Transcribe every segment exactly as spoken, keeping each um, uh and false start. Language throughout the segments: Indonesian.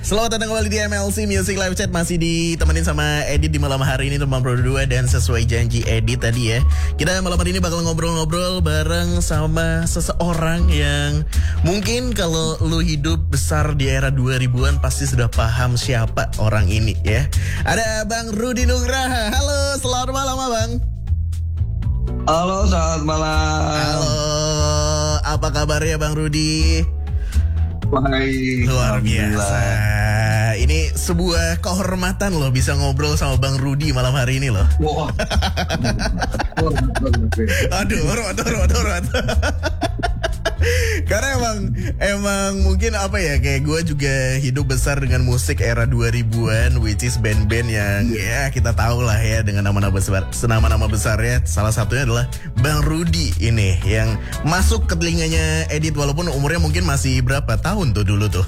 Selamat datang kembali di M L C Music Live Chat. Masih ditemenin sama Edit di malam hari ini, teman Pro dua. Dan sesuai janji Edit tadi ya, kita malam hari ini bakal ngobrol-ngobrol bareng sama seseorang yang mungkin kalau lu hidup besar di era dua ribuan pasti sudah paham siapa orang ini ya. Ada Bang Rudy Nugraha. Halo, selamat malam Abang. Halo, selamat malam. Halo, apa kabarnya Bang Rudy? Baik. Luar biasa. Ini sebuah kehormatan loh bisa ngobrol sama Bang Rudy malam hari ini loh. Wah. Aduh, hormat, hormat, hormat. Karena emang emang mungkin apa ya, kayak gue juga hidup besar dengan musik era dua ribuan, which is band-band yang ya kita tahu lah ya dengan nama-nama besar, nama-nama besarnya. Salah satunya adalah Bang Rudy ini yang masuk ke telinganya Edit walaupun umurnya mungkin masih berapa tahun tuh dulu tuh.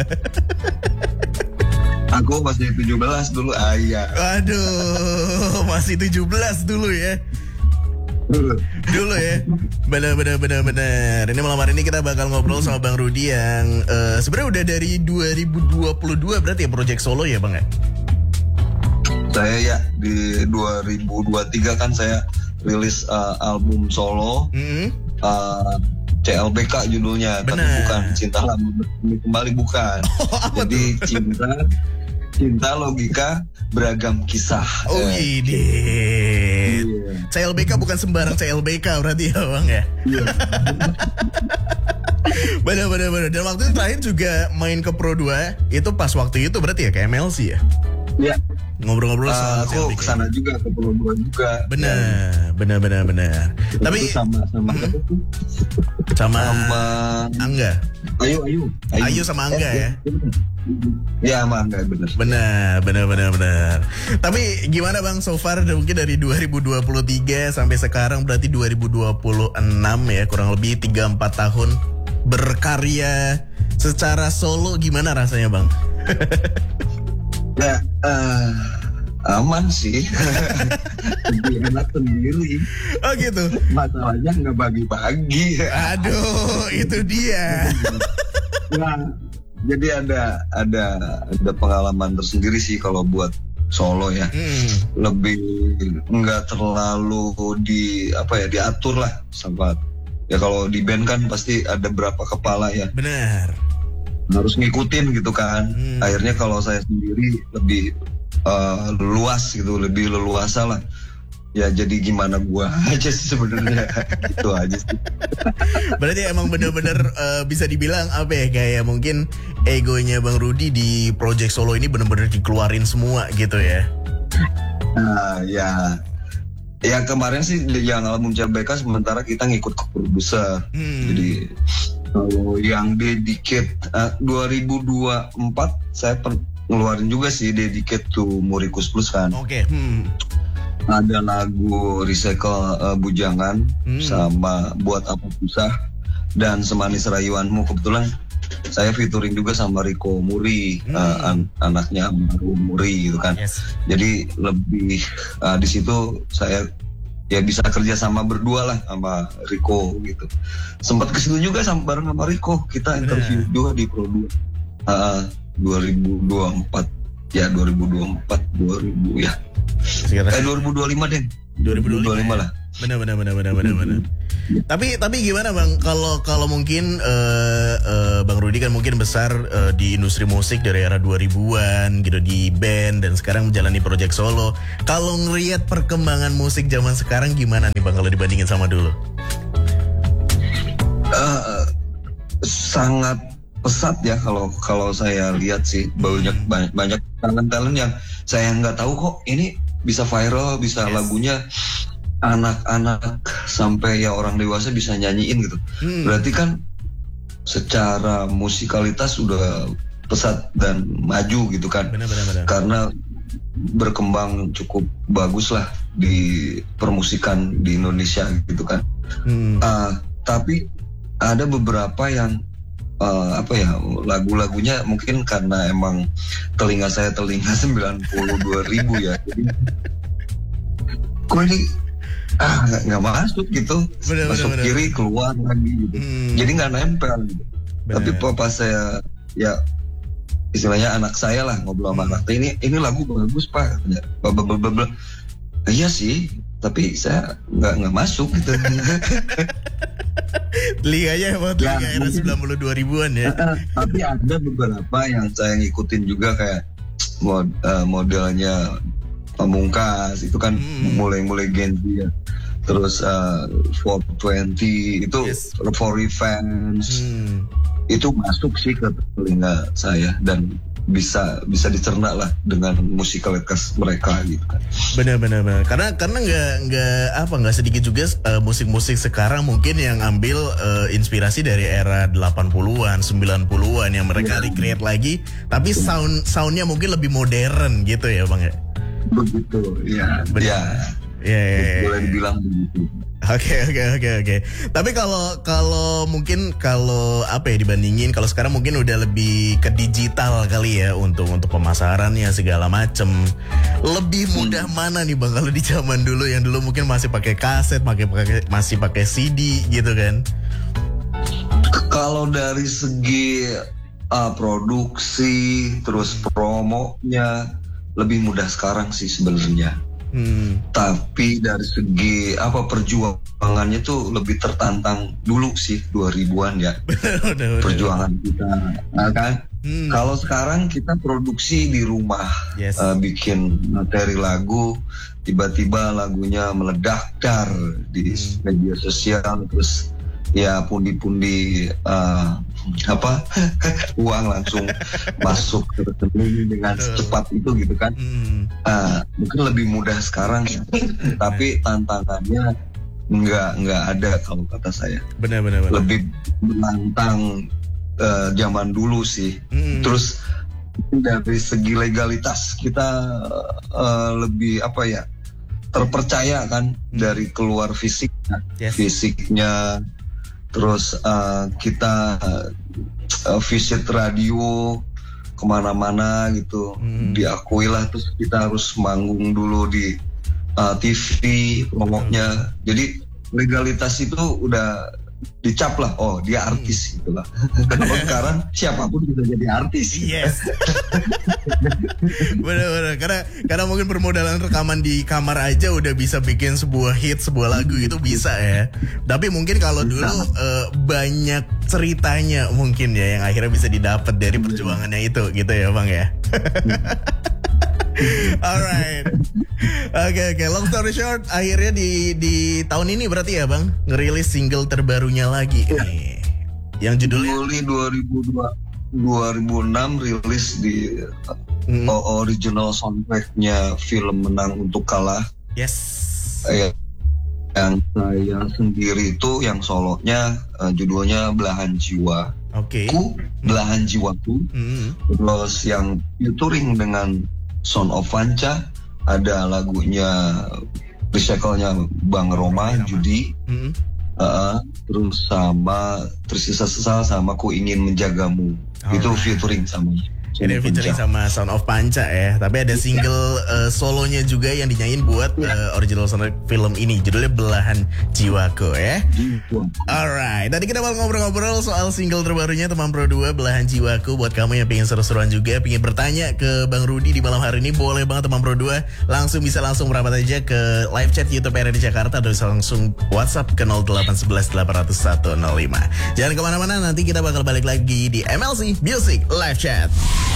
Aku masih tujuh belas dulu, ayah. Aduh, masih tujuh belas dulu ya. Dulu. Dulu ya. Benar benar benar benar. Ini malam hari ini kita bakal ngobrol sama Bang Rudy yang uh, sebenarnya udah dari dua ribu dua puluh dua berarti ya project solo ya Bang ya? Saya ya di dua ribu dua puluh tiga kan saya rilis uh, album solo. Mm-hmm. uh, C L B K judulnya. Bener. Tapi bukan Cinta Lama Kembali, bukan. Oh, jadi tuh? cinta Cinta Logika Beragam Kisah. Oh ini yeah. C L B K bukan sembarang C L B K berarti ya Bang ya. Yeah. Bener-bener bener. Dan waktu itu terakhir juga main ke Pro dua itu pas waktu itu berarti ya ke M L C ya. Iya. Yeah. Ngobrol-ngobrol sama uh, aku kesana juga ke Pro dua juga. Bener, ya. bener bener bener. Itu Tapi sama sama hmm? sama, sama Angga. Ayu Ayu. Ayu, Ayu sama Angga eh, ya. Ya sama Angga, bener. Bener bener bener bener. Tapi gimana Bang so far mungkin dari dua ribu dua puluh tiga sampai sekarang berarti dua ribu dua puluh enam ya, kurang lebih tiga sampai empat tahun berkarya secara solo, gimana rasanya Bang? Ya, uh, aman sih. Lebih enak sendiri. Oh gitu. Masalahnya nggak bagi-bagi. Aduh, itu dia. Nah, jadi ada ada ada pengalaman tersendiri sih kalau buat solo ya. Hmm. Lebih nggak terlalu di apa ya diatur lah sama. Ya kalau di band kan pasti ada berapa kepala ya. Benar. Harus ngikutin gitu kan. Hmm. Akhirnya kalau saya sendiri lebih uh, luas gitu, lebih leluasa lah. Ya jadi gimana gua aja sih sebenarnya. Gitu aja sih. Berarti emang bener-bener uh, bisa dibilang apa ya, kayak mungkin egonya Bang Rudy di project solo ini bener-bener dikeluarin semua gitu ya. Nah ya, ya kemarin sih yang album C L B K sementara kita ngikut ke produser. Hmm. Jadi kalau yang dedicate uh, dua ribu dua puluh empat saya per- ngeluarin juga sih dedicate to Murikus Plus kan. Oke. Okay. Hmm. Ada lagu Recycle uh, Bujangan hmm. sama Buat Apa Susah dan Semanis Rayuanmu. Kebetulan saya featuring juga sama Rico Muri, hmm. uh, an- anaknya Baru Muri gitu kan. Yes. Jadi lebih uh, di situ saya ya bisa kerja sama berdua lah sama Rico gitu. Sempat ke situ juga sama bareng sama Rico. Kita interview Bener. juga di Pro dua. Uh, dua ribu dua puluh empat ya dua ribu dua puluh empat dua ribu ya. Sekitar. Eh dua ribu dua puluh lima deh. dua ribu dua puluh lima lah. Benar benar benar benar benar benar. Tapi tapi gimana Bang, kalau kalau mungkin uh, uh, Bang Rudy kan mungkin besar uh, di industri musik dari era dua ribuan gitu di band dan sekarang menjalani project solo. Kalau ngelihat perkembangan musik zaman sekarang gimana nih Bang kalau dibandingin sama dulu? Uh, sangat pesat ya kalau kalau saya lihat sih banyak hmm. banyak banyak talent-talent yang saya nggak tahu kok ini bisa viral, bisa yes. lagunya anak-anak sampai ya orang dewasa bisa nyanyiin gitu. Hmm. Berarti kan secara musikalitas udah pesat dan maju gitu kan. Benar, benar, benar. Karena berkembang cukup bagus lah di permusikan di Indonesia gitu kan. Hmm. Uh, tapi ada beberapa yang uh, apa ya lagu-lagunya mungkin karena emang telinga saya telinga sembilan puluh dua ribu ya. Jadi kok ini ah nggak nggak masuk gitu, bener, masuk bener, kiri bener. Keluar lagi gitu, hmm. jadi nggak nempel gitu. Bener. Tapi pas saya ya istilahnya anak saya lah ngobrol sama anak, ini ini lagu bagus Pak, blablabla. Iya sih, tapi saya nggak nggak masuk gitu. Telinganya emang telinga Ya, era mungkin. sembilan puluh dua ribuan ya. Tapi ada beberapa yang saya ngikutin juga kayak mod, eh, modelnya Pamungkas itu kan Hmm. mulai-mulai Gen Z ya. Terus uh, four twenty itu Yes. For Revenge Hmm. itu masuk sih ke telinga saya dan bisa bisa dicerna lah dengan musikalitas mereka gitu kan. Benar-benar benar. Karena karena nggak nggak apa nggak sedikit juga uh, musik-musik sekarang mungkin yang ambil uh, inspirasi dari era delapan puluhan, sembilan puluhan yang mereka Ya. recreate lagi, tapi sound soundnya mungkin lebih modern gitu ya Bang ya. Begitu ya. Benar. Ya. Ya, ya, ya, Boleh ya. dibilang begitu. Oke oke oke oke. Tapi kalau kalau mungkin kalau apa ya dibandingin kalau sekarang mungkin udah lebih ke digital kali ya untuk untuk pemasarannya segala macem. Lebih mudah mana nih Bang kalau di zaman dulu yang dulu mungkin masih pakai kaset, pakai pakai masih pakai C D gitu kan? Kalau dari segi uh, produksi terus promonya lebih mudah sekarang sih sebenarnya. Hmm. Tapi dari segi apa perjuangannya tuh lebih tertantang dulu sih dua ribuan ya. Udah, udah. Perjuangan kita nah, kan. Hmm. Kalau sekarang kita produksi di rumah, Yes. uh, bikin materi lagu, tiba-tiba lagunya meledak dar di Hmm. media sosial, terus ya pundi-pundi uh, apa uang langsung masuk ke rekening dengan secepat itu gitu kan. Hmm. Uh, mungkin lebih mudah sekarang ya. Tapi tantangannya nggak nggak ada kalau kata saya. Benar benar benar. Lebih menantang uh, zaman dulu sih. Hmm. Terus dari segi legalitas kita uh, lebih apa ya terpercaya kan Hmm. dari keluar fisiknya, Yes. fisiknya. Terus uh, kita uh, visit radio kemana-mana gitu, Hmm. diakui lah. Terus kita harus manggung dulu di uh, T V promonya. Jadi legalitas itu udah dicap lah, oh dia artis gitu lah. Kalau sekarang siapapun bisa jadi artis. Yes. Bener-bener karena karena mungkin permodalan rekaman di kamar aja udah bisa bikin sebuah hit, sebuah lagu itu bisa ya. Tapi mungkin kalau dulu eh, banyak ceritanya mungkin ya yang akhirnya bisa didapat dari perjuangannya itu gitu ya Bang ya. Alright. Oke oke. Long story short, akhirnya di di tahun ini berarti ya Bang ngerilis single terbarunya lagi nih. Yang judulnya Juli dua ribu dua, dua ribu enam rilis di Hmm. uh, original soundtracknya film Menang Untuk Kalah. Yes. Eh, yang saya sendiri itu yang solonya uh, judulnya Belahan Jiwa. Oke. Ku Belahan Jiwaku. Hmm. Terus yang featuring dengan Son of Vanca ada lagunya recycle-nya Bang Roma, Roma. Judi. Hmm. Uh, terus sama Tersisa Sesal sama Ku Ingin Menjagamu. Itu Alright. featuring sama Son Ini of featuring Vanca. sama Sound of Panca ya. Tapi ada single eh, solonya juga yang dinyanyiin buat eh, original soundtrack film ini. Judulnya Belahan Jiwaku ya. Jiwa. Alright, tadi kita mau ngobrol-ngobrol soal single terbarunya Teman Pro dua Belahan Jiwaku. Buat kamu yang pengen seru-seruan juga, pengen bertanya ke Bang Rudy di malam hari ini, boleh banget Teman Pro dua. Langsung bisa langsung merapat aja ke live chat YouTube R R D Jakarta atau bisa langsung WhatsApp ke nol delapan satu satu delapan nol satu nol lima. Jangan kemana-mana, nanti kita bakal balik lagi di M L C Music Live Chat.